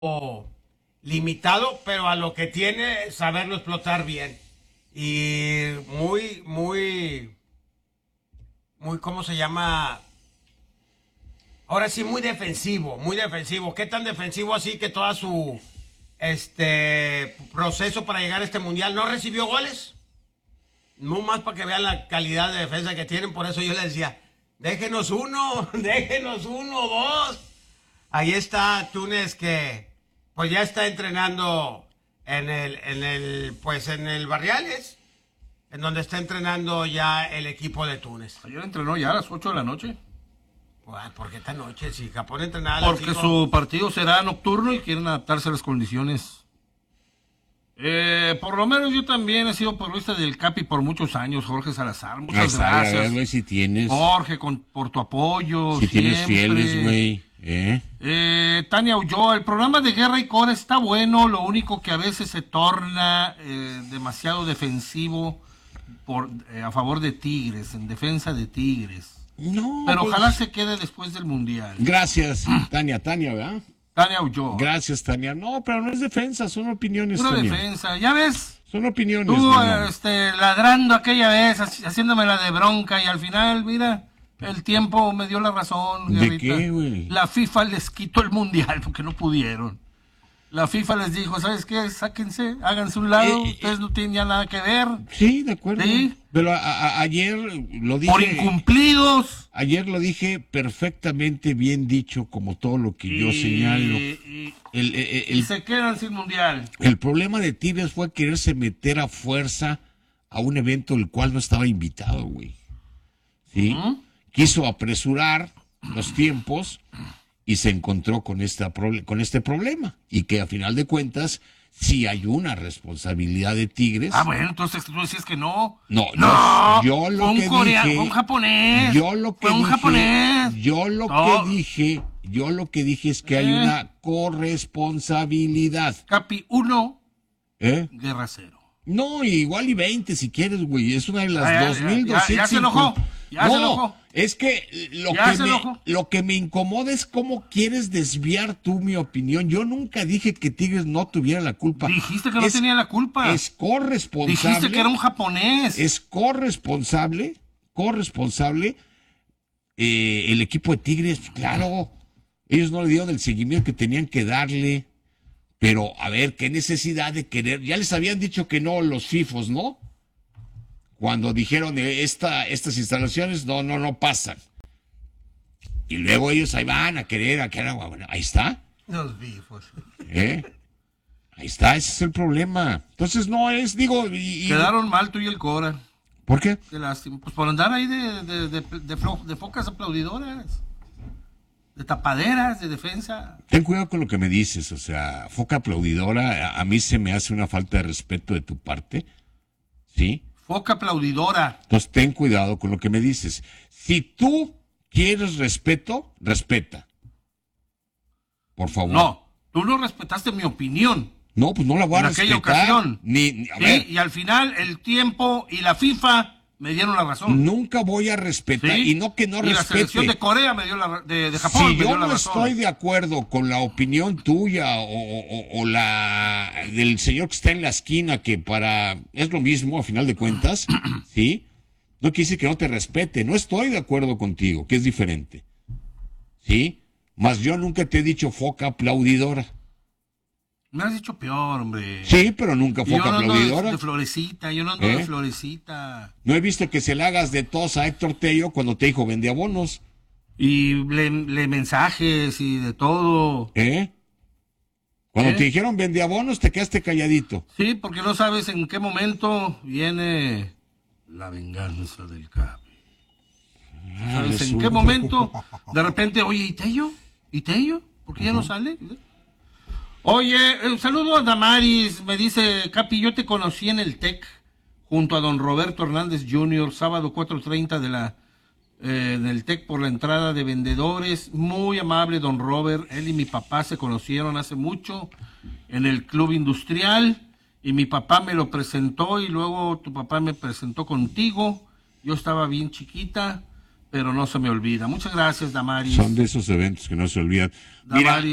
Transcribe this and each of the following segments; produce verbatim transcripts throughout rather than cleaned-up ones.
limitado, pero a lo que tiene, saberlo explotar bien. Y muy, muy, muy, ¿cómo se llama? Ahora sí, muy defensivo, muy defensivo. ¿Qué tan defensivo así que toda su este proceso para llegar a este mundial no recibió goles? No más para que vean la calidad de defensa que tienen, por eso yo les decía, déjenos uno, déjenos uno, dos. Ahí está Túnez que pues ya está entrenando en el, en el, pues en el Barriales, en donde está entrenando ya el equipo de Túnez. Ayer entrenó ya a las ocho de la noche. Bueno, ¿por qué esta noche? Si Japón entrenaba a las Porque cinco. su partido será nocturno y quieren adaptarse a las condiciones. Eh, por lo menos yo también he sido porrista del Capi por muchos años, Jorge Salazar. Muchas está, gracias. A ver, güey, si tienes. Jorge, con, por tu apoyo. Si siempre. tienes fieles, güey. ¿Eh? Eh, Tania Ulloa, el programa de Guerra y Cora está bueno, lo único que a veces se torna eh, demasiado defensivo por, eh, a favor de Tigres, en defensa de Tigres. No. Pero pues, ojalá se quede después del Mundial. Gracias, Tania, Tania, ¿verdad? Tania Ulloa. Gracias, Tania. No, pero no es defensa, son opiniones. Una Tania. defensa, ya ves. Son opiniones. Tú, Tania. este, ladrando aquella vez, haci- haciéndome la de bronca y al final, mira, el tiempo me dio la razón. ¿De Guerrita. qué, güey? La FIFA les quitó el Mundial porque no pudieron. La FIFA les dijo, ¿sabes qué? Sáquense, háganse un lado, Eh, eh, ustedes no tienen ya nada que ver. Sí, de acuerdo. Sí. Pero a- a- ayer lo dije. Por incumplidos. Ayer lo dije perfectamente bien dicho, como todo lo que yo y, señalo. y- El, el- y el- se quedan sin Mundial. el problema de Tigres fue quererse meter a fuerza a un evento del cual no estaba invitado, güey. ¿Sí? ¿Mm? Quiso apresurar los tiempos y se encontró con, esta proble- con este problema. Y que a final de cuentas, sí hay una responsabilidad de Tigres. Ah, bueno, entonces tú decías que no. No, no, no, yo lo fue un que coreano, dije, fue un japonés. Yo lo que fue un dije, japonés. yo lo No. que dije, yo lo que dije es que hay Eh. una corresponsabilidad. Capi uno, ¿Eh? Guerra cero. No, igual y veinte si quieres, güey. Es una de las Ah, ya, dos mil ya, doscientos. ya se enojó, ya no, se enojó. es que lo Ya que, se me, enojó. lo que me incomoda es cómo quieres desviar tú mi opinión. Yo nunca dije que Tigres no tuviera la culpa. Dijiste que no Es- tenía la culpa. Es corresponsable. Dijiste que era un japonés. Es corresponsable, corresponsable eh, el equipo de Tigres, claro. Ellos no le dieron el seguimiento que tenían que darle. Pero, a ver, qué necesidad de querer. Ya les habían dicho que no los FIFOs, ¿no? Cuando dijeron eh, esta, estas instalaciones, no, no, no pasan. Y luego ellos ahí van a querer, a querer, bueno, ahí está. Los bifos. ¿Eh? Ahí está, ese es el problema. Entonces no es, digo, y, y- Quedaron mal tú y el Cora. ¿por qué? Qué lástima. Pues por andar ahí de, de, de, de, flo- de focas aplaudidoras. De tapaderas, de defensa. Ten cuidado con lo que me dices, o sea, foca aplaudidora, a, a mí se me hace una falta de respeto de tu parte, ¿sí? Foca aplaudidora. Entonces ten cuidado con lo que me dices. Si tú quieres respeto, respeta. Por favor. No, tú no respetaste mi opinión. No, pues no la voy a En aquella respetar. ocasión. Ni, ni- a Sí, ver, y al final el tiempo y la FIFA me dieron la razón. nunca voy a respetar, ¿Sí? y no que no y la respete. selección de Corea me dio la ra- de, de Japón Si me dio yo la no razón. estoy de acuerdo con la opinión tuya o, o- o la del señor que está en la esquina, que para es lo mismo a final de cuentas, ¿sí? No quiere decir que no te respete. No estoy de acuerdo contigo, que es diferente. ¿Sí? Mas yo nunca te he dicho foca aplaudidora. Me has dicho peor, hombre. Sí, pero nunca Y yo foca no ando de, aplaudidora. de florecita, yo no ando ¿Eh? de florecita. No he visto que se le hagas de tos a Héctor Tello cuando te dijo vende abonos. Y le, le mensajes y de todo. ¿Eh? Cuando ¿Eh? te dijeron vende abonos, te quedaste calladito. Sí, porque no sabes en qué momento viene la venganza del Capi. Ah, ¿Sabes en resulta. qué momento? De repente, oye, ¿y Tello? ¿Y Tello? ¿Por qué ya no sale? Oye, un saludo a Damaris. Me dice, Capi, yo te conocí en el TEC junto a don Roberto Hernández junior, sábado cuatro treinta de la, eh, del TEC por la entrada de vendedores. Muy amable don Robert. Él y mi papá se conocieron hace mucho en el Club Industrial y mi papá me lo presentó y luego tu papá me presentó contigo. Yo estaba bien chiquita, pero no se me olvida. Muchas gracias, Damaris. Son de esos eventos que no se olvidan. Mira, Damaris.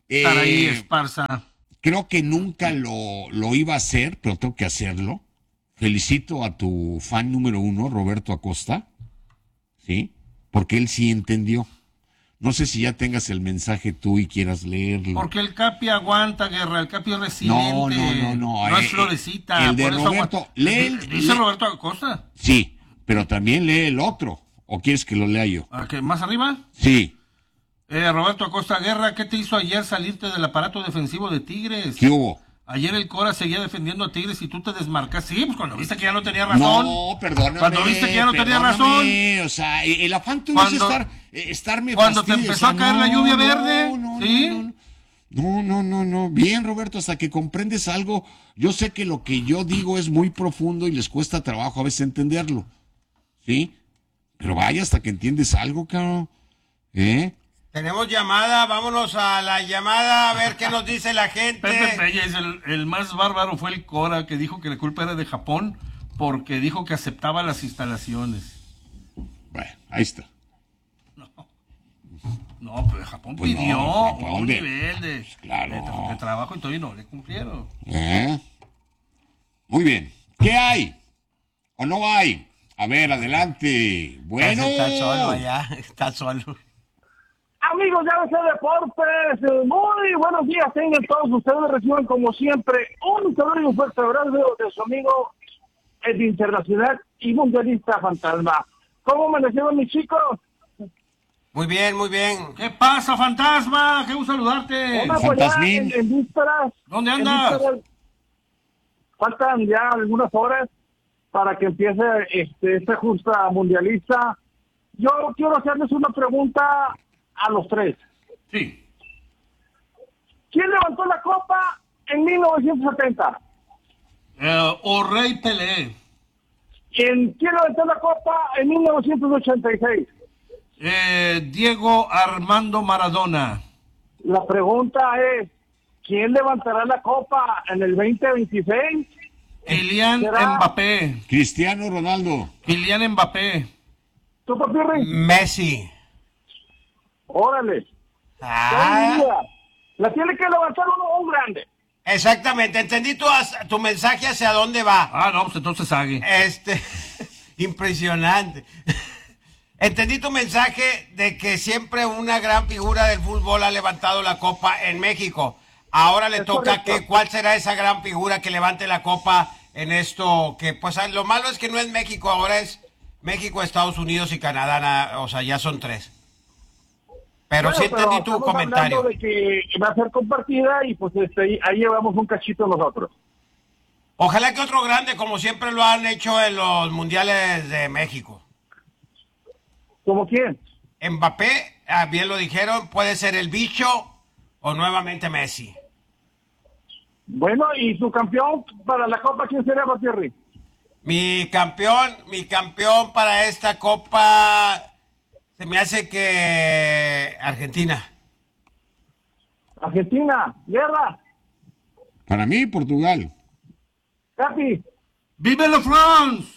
Eh, Saraí Esparza. Creo que nunca lo, lo iba a hacer, pero tengo que hacerlo. Felicito a tu fan número uno, Roberto Acosta, ¿sí? Porque él sí entendió. No sé si ya tengas el mensaje tú y quieras leerlo. Porque el Capi aguanta, Guerra, el Capi es resiliente. No, no, no, no. No eh, es florecita. El de por eso Roberto, aguanta. lee el- Dice lee- Roberto Acosta. Sí, pero también lee el otro. ¿O quieres que lo lea yo? ¿A qué, ¿Más arriba? Sí. Eh, Roberto Acosta, Guerra, ¿qué te hizo ayer salirte del aparato defensivo de Tigres? ¿Qué hubo? Ayer el Cora seguía defendiendo a Tigres y tú te desmarcaste. Sí, pues cuando viste que ya no tenía razón. No, perdóname. Cuando viste que ya no tenía perdóname, O sea, el afán tuyo es Cuando- estar, eh, estarme cuando te fastidio, empezó o sea, a caer la no, lluvia no, verde, no, no, ¿sí? No, no, no, no, no. Bien, Roberto, hasta que comprendes algo. Yo sé que lo que yo digo es muy profundo y les cuesta trabajo a veces entenderlo. ¿Sí? Pero vaya hasta que entiendes algo, cabrón. ¿Eh? Tenemos llamada, vámonos a la llamada a ver qué nos dice la gente. Pepe Pérez, el, el más bárbaro fue el Cora, que dijo que la culpa era de Japón porque dijo que aceptaba las instalaciones. Bueno, ahí está. No, pero Japón Pues no, pidió ¿para un dónde? nivel de, Claro. de tra- de trabajo y todavía no le cumplieron. ¿Eh? Muy bien. ¿Qué hay? ¿O no hay? A ver, adelante. Bueno. Está solo allá, está solo. Amigos de A B C Deportes, eh, muy buenos días tengan todos ustedes, reciban como siempre un saludo y un fuerte abrazo de su amigo, el internacional y mundialista Fantasma. ¿Cómo amanecieron mis chicos? Muy bien, muy bien. ¿Qué pasa, Fantasma? Qué gusto saludarte. Una pues ya Fantasmín. en, en vísperas. ¿Dónde en andas? vísperas, faltan ya algunas horas para que empiece este, esta justa mundialista. Yo quiero hacerles una pregunta a los tres. Sí. ¿Quién levantó la copa en mil novecientos setenta? Eh, o Rey Pelé. ¿Quién, ¿Quién levantó la copa en mil novecientos ochenta y seis? Eh, Diego Armando Maradona. La pregunta es, ¿quién levantará la copa en el veinte veintiséis? Kylian ¿Será? Mbappé. Cristiano Ronaldo. Kylian Mbappé. ¿Tú, Papirri? Messi. Órale. Ah, La tiene que levantar uno, un grande. exactamente, entendí tu, as- tu mensaje hacia dónde va. Ah, no, pues entonces Sague. Este, impresionante. Entendí tu mensaje de que siempre una gran figura del fútbol ha levantado la copa en México. Ahora le Es toca correcto. que cuál será esa gran figura que levante la copa en esto que pues lo malo es que no es México, ahora es México, Estados Unidos y Canadá, na- o sea, ya son tres. Pero Bueno, sí entendí tu estamos comentario. hablando de que va a ser compartida y pues este, ahí, ahí llevamos un cachito nosotros. Ojalá que otro grande, como siempre lo han hecho en los mundiales de México. ¿Cómo quién? Mbappé, ah, bien lo dijeron, puede ser el bicho o nuevamente Messi. Bueno, ¿y tu campeón para la copa quién sería, Papirri? Mi campeón, mi campeón para esta copa, se me hace que Argentina. Argentina, Guerra, Para mí, Portugal. Capi. ¡Vive la France!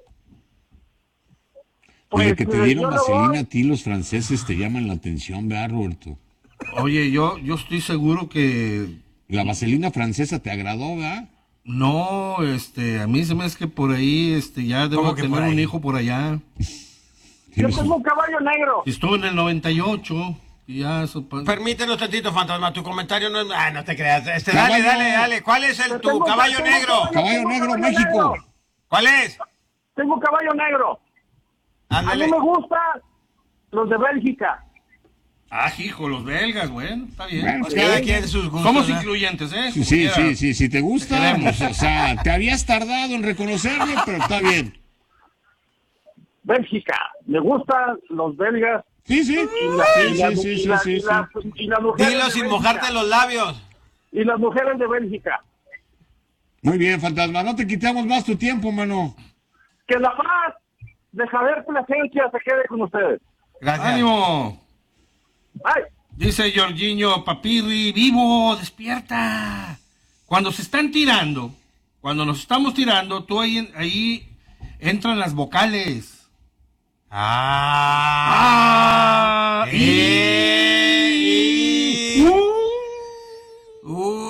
Oye, Pues, que te eh, dieron yo le vaselina voy- a ti, los franceses te llaman la atención, ¿verdad, Roberto? Oye, yo, yo estoy seguro que La vaselina francesa te agradó, ¿verdad? no, este, a mí se me hace que por ahí, este, ya debo ¿Cómo que tener por ahí? un hijo por allá. Yo tengo un caballo negro. Y estuve en el noventa y ocho y ya eso. pa- Permítenos tantito, Fantasma, tu comentario no es... Ah, no te creas. Este, dale, Caballo. dale, dale. ¿Cuál es el Yo tu tengo- caballo tengo negro? Caballo tengo negro, caballo México. negro. ¿Cuál es? Tengo caballo negro. A mí Ándale. me gustan los de Bélgica. Ah, hijo, los belgas, bueno, está bien. Bueno, Pues sí. cada quien sus gustos. Somos ¿eh? incluyentes, ¿eh? Sí, Como sí, quiera. sí, sí, si te gusta, Queremos. pues, o sea, te habías tardado en reconocerlo, pero está bien. Bélgica. Me gustan los belgas. Sí, sí, Y, la- y sí, las- sí, y sí, las- sí, y sí. las- y las mujeres Dilo de sin Bélgica. mojarte los labios. Y las mujeres de Bélgica. Muy bien, Fantasma, no te quitamos más tu tiempo, mano. Que la paz de Javier Plasencia se quede con ustedes. Gracias. ¡Ánimo! Ay, Dice Jorginho Papirri, vivo, despierta. Cuando se están tirando, cuando nos estamos tirando, tú ahí, ahí entran las vocales. Ah. Ah, y- y- y- Uh,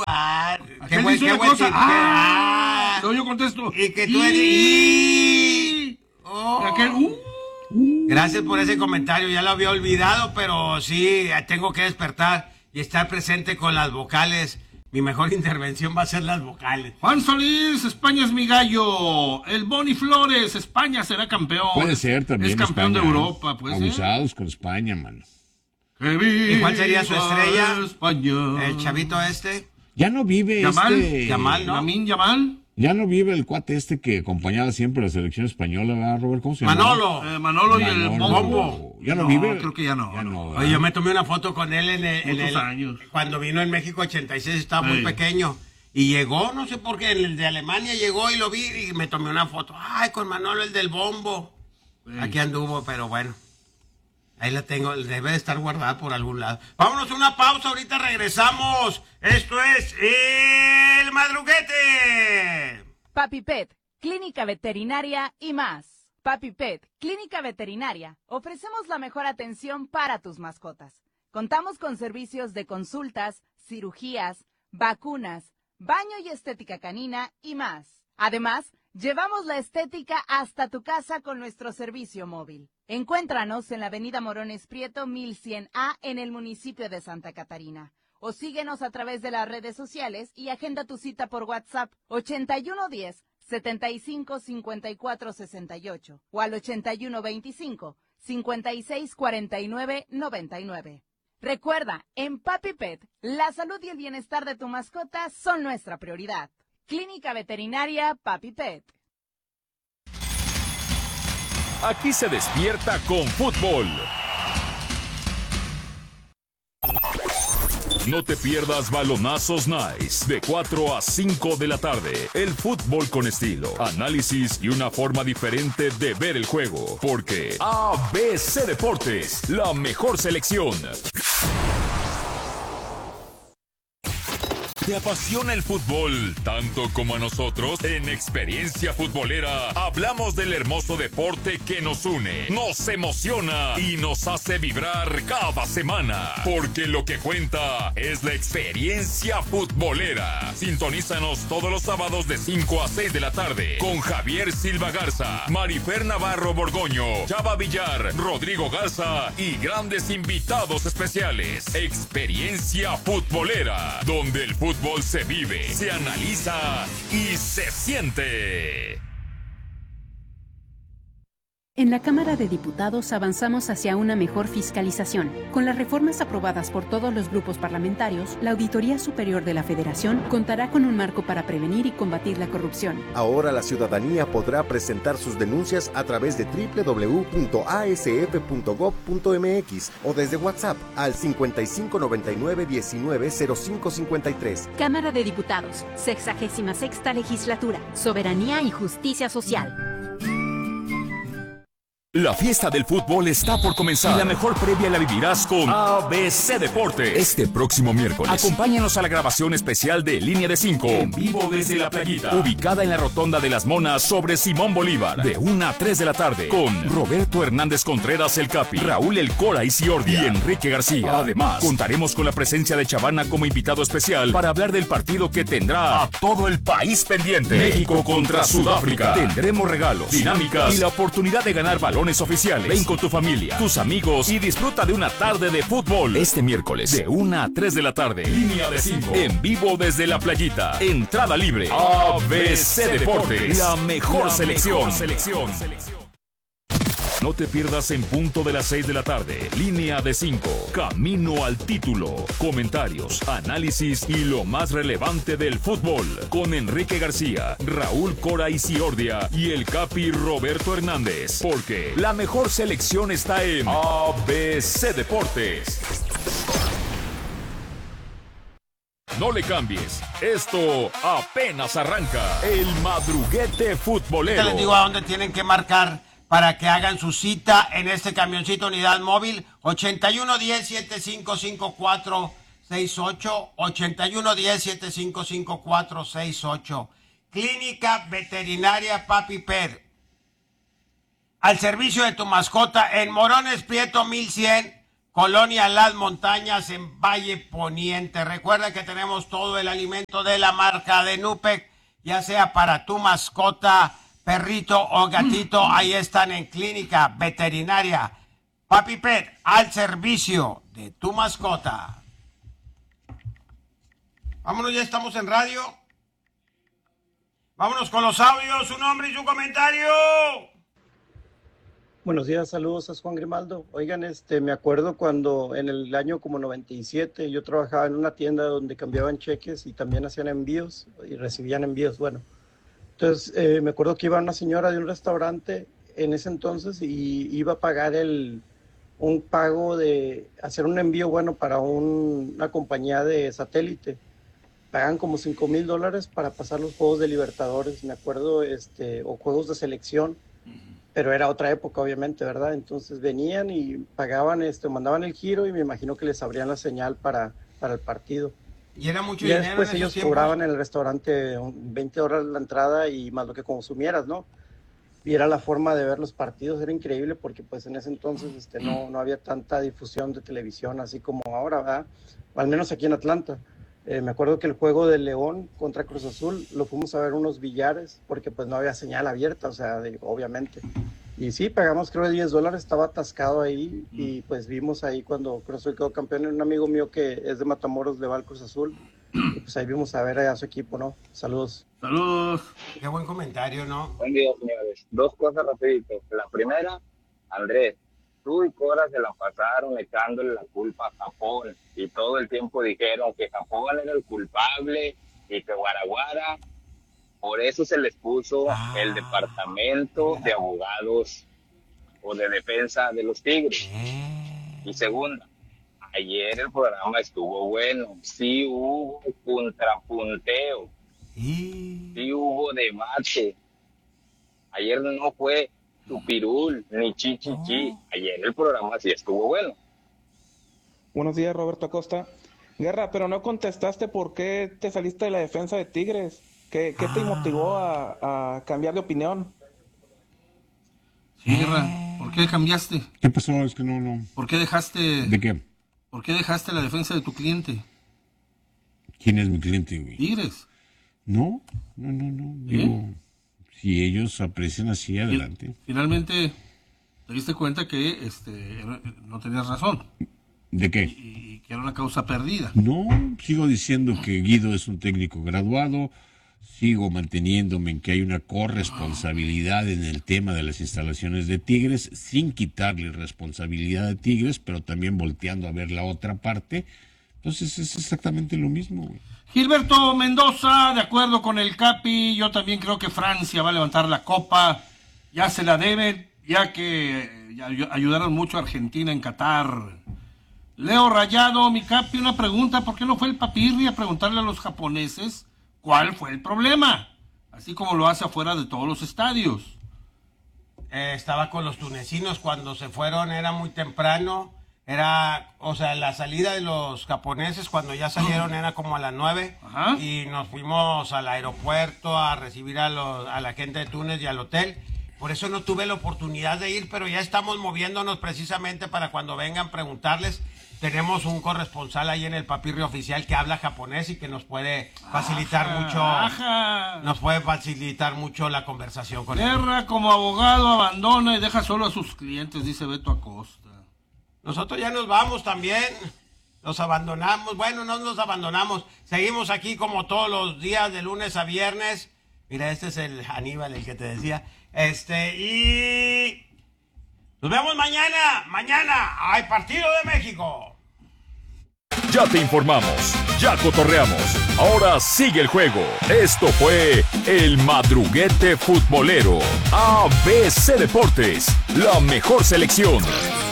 Ah, qué Aquel buen, dice qué una buen cosa, tip, ah, ah. luego yo contesto. Y que tú eres... y- Oh. Aquel, uh. Gracias por ese comentario, ya lo había olvidado, pero sí, tengo que despertar y estar presente con las vocales. Mi mejor intervención va a ser las vocales. Juan Solís, España es mi gallo. El Boni Flores, España será campeón. Puede ser también. Es campeón España, de ¿eh? Europa, pues. Abusados con España, mano. ¿Y cuál sería su estrella? España. El chavito este. Ya no vive Yamal, este. Yamal, ¿no? Lamin Yamal. Ya no vive el cuate este que acompañaba siempre a la selección española, ¿verdad, Robert? ¿Cómo se llama? Manolo. Eh, Manolo y el Manolo. Bombo. Ya no, No, vive. creo que ya no, no. Oye, yo me tomé una foto con él en el, en Muchos el- años. cuando vino en México ochenta y seis, estaba muy Sí. pequeño. Y llegó, no sé por qué, en el de Alemania llegó y lo vi y me tomé una foto. Ay, con Manolo, el del bombo. Sí. Aquí anduvo, pero bueno. Ahí la tengo, debe de estar guardada por algún lado. Vámonos a una pausa, ahorita regresamos. Esto es El Madruguete. Papi Pet, Clínica Veterinaria y más. Papi Pet, Clínica Veterinaria. Ofrecemos la mejor atención para tus mascotas. Contamos con servicios de consultas, cirugías, vacunas, baño y estética canina y más. Además, llevamos la estética hasta tu casa con nuestro servicio móvil. Encuéntranos en la avenida Morones Prieto mil cien A en el municipio de Santa Catarina. O síguenos a través de las redes sociales y agenda tu cita por WhatsApp ochenta y uno diez, setenta y cinco, cincuenta y cuatro sesenta y ocho o al ochenta y uno veinticinco, cincuenta y seis cuarenta y nueve noventa y nueve. Recuerda, en Papi Pet, la salud y el bienestar de tu mascota son nuestra prioridad. Clínica Veterinaria Papi Pet. Aquí se despierta con fútbol. No te pierdas Balonazos Nice de cuatro a cinco de la tarde. El fútbol con estilo, análisis y una forma diferente de ver el juego. Porque A B C Deportes, la mejor selección. ¿Te apasiona el fútbol tanto como a nosotros? En Experiencia Futbolera hablamos del hermoso deporte que nos une, nos emociona y nos hace vibrar cada semana. Porque lo que cuenta es la experiencia futbolera. Sintonízanos todos los sábados de cinco a seis de la tarde con Javier Silva Garza, Marifer Navarro Borgoño, Chava Villar, Rodrigo Garza y grandes invitados especiales. Experiencia Futbolera, donde el fútbol se vive, se analiza y se siente. En la Cámara de Diputados avanzamos hacia una mejor fiscalización. Con las reformas aprobadas por todos los grupos parlamentarios, la Auditoría Superior de la Federación contará con un marco para prevenir y combatir la corrupción. Ahora la ciudadanía podrá presentar sus denuncias a través de doble u doble u doble u punto a s f punto gob punto m x o desde WhatsApp al cincuenta y cinco noventa y nueve diecinueve cero cinco cincuenta y tres. Cámara de Diputados, sexagésima sexta legislatura, soberanía y justicia social. La fiesta del fútbol está por comenzar y la mejor previa la vivirás con A B C Deportes. Este próximo miércoles, acompáñanos a la grabación especial de Línea de cinco, en vivo desde La Playita, ubicada en la Rotonda de las Monas sobre Simón Bolívar, de una a tres de la tarde, con Roberto Hernández Contreras el Capi, Raúl El Cora y Ciordia y Enrique García. Además, contaremos con la presencia de Chavana como invitado especial para hablar del partido que tendrá a todo el país pendiente. México contra Sudáfrica. Tendremos regalos, dinámicas y la oportunidad de ganar balones oficiales. Ven con tu familia, tus amigos y disfruta de una tarde de fútbol este miércoles de una a tres de la tarde. Línea de cinco, en vivo desde La Playita. Entrada libre. A B C Deportes, la mejor selección. selección. No te pierdas en punto de las seis de la tarde. Línea de cinco. Camino al título. Comentarios, análisis y lo más relevante del fútbol. Con Enrique García, Raúl Cora y Ciordia y el Capi Roberto Hernández. Porque la mejor selección está en A B C Deportes. No le cambies. Esto apenas arranca. El Madruguete Futbolero. Te les digo a dónde tienen que marcar para que hagan su cita en este camioncito unidad móvil ochenta y uno diez, setenta y cinco cincuenta y cuatro sesenta y ocho, ochenta y uno diez, setenta y cinco cincuenta y cuatro sesenta y ocho. Clínica Veterinaria Papi Pet. Al servicio de tu mascota en Morones Prieto mil cien Colonia Las Montañas en Valle Poniente. Recuerda que tenemos todo el alimento de la marca de Nupec, ya sea para tu mascota, perrito o gatito. Ahí están en Clínica Veterinaria Papi Pet, al servicio de tu mascota. Vámonos, ya estamos en radio. Vámonos con los audios, su nombre y su comentario. Buenos días, saludos, es Juan Grimaldo. Oigan, este, me acuerdo cuando en el año como noventa y siete yo trabajaba en una tienda donde cambiaban cheques y también hacían envíos y recibían envíos, bueno. Entonces, eh, me acuerdo que iba una señora de un restaurante en ese entonces y iba a pagar el, un pago de hacer un envío, bueno, para un, una compañía de satélite. Pagan como cinco mil dólares para pasar los Juegos de Libertadores, me acuerdo, este, o Juegos de Selección. Pero era otra época, obviamente, ¿verdad? Entonces venían y pagaban, este, mandaban el giro y me imagino que les abrían la señal para, para el partido. Y era mucho y dinero. Después en ellos esos cobraban en el restaurante veinte horas la entrada y más lo que consumieras, ¿no? Y era la forma de ver los partidos, era increíble porque pues en ese entonces este, no, no había tanta difusión de televisión así como ahora, ¿verdad? O al menos aquí en Atlanta. Eh, me acuerdo que el juego de León contra Cruz Azul lo fuimos a ver unos billares porque pues no había señal abierta, o sea, de, obviamente. Y sí, pagamos creo de diez dólares, estaba atascado ahí y pues vimos ahí cuando Cruz Azul quedó campeón. Un amigo mío que es de Matamoros le va al Cruz Azul y pues ahí vimos a ver a su equipo, ¿no? Saludos. Saludos. Qué buen comentario, ¿no? Buen día, señores. Dos cosas rapidito. La primera, Andrés, tú y Cora se la pasaron echándole la culpa a Japón y todo el tiempo dijeron que Japón era el culpable y que Guaraguara, por eso se les puso ah. el departamento de abogados o de defensa de los Tigres. Eh. Y segunda, ayer el programa estuvo bueno, sí hubo contrapunteo, y... sí hubo debate. Ayer no fue Tupirul, ni chichichi. Oh. Ayer el programa sí estuvo bueno. Buenos días, Roberto Acosta. Guerra, pero no contestaste por qué te saliste de la defensa de Tigres. ¿Qué, qué ah. te motivó a, a cambiar de opinión? Sí, Guerra, ¿por qué cambiaste? ¿Qué pasó? Es que no, no. ¿Por qué dejaste... ¿De qué? ¿Por qué dejaste la defensa de tu cliente? ¿Quién es mi cliente, güey? Tigres. No, no, no, no. ¿Eh? Digo... Si ellos aprecian así, adelante. Finalmente, te diste cuenta que este, no tenías razón. ¿De qué? Y, y que era una causa perdida. No, sigo diciendo que Guido es un técnico graduado, sigo manteniéndome en que hay una corresponsabilidad en el tema de las instalaciones de Tigres, sin quitarle responsabilidad a Tigres, pero también volteando a ver la otra parte. Entonces es exactamente lo mismo, güey. Gilberto Mendoza, de acuerdo con el Capi, yo también creo que Francia va a levantar la copa, ya se la deben, ya que ya ayudaron mucho a Argentina en Qatar. Leo Rayado, mi Capi, una pregunta, ¿por qué no fue el Papirri a preguntarle a los japoneses cuál fue el problema? Así como lo hace afuera de todos los estadios. Eh, estaba con los tunecinos cuando se fueron, era muy temprano. Era, o sea, la salida de los japoneses cuando ya salieron era como a las nueve. Ajá. Y nos fuimos al aeropuerto a recibir a, los, a la gente de Túnez y al hotel. Por eso no tuve la oportunidad de ir, pero ya estamos moviéndonos precisamente para cuando vengan preguntarles. Tenemos un corresponsal ahí en el Papirri oficial que habla japonés y que nos puede facilitar ajá, mucho, ajá. nos puede facilitar mucho la conversación con él. Guerra como abogado abandona y deja solo a sus clientes, dice Beto Acosta. Nosotros ya nos vamos también, los abandonamos, bueno, no nos abandonamos, seguimos aquí como todos los días de lunes a viernes. Mira, este es el Aníbal, el que te decía, este, y nos vemos mañana, mañana hay partido de México. Ya te informamos, ya cotorreamos, ahora sigue el juego. Esto fue El Madruguete Futbolero, A B C Deportes, la mejor selección.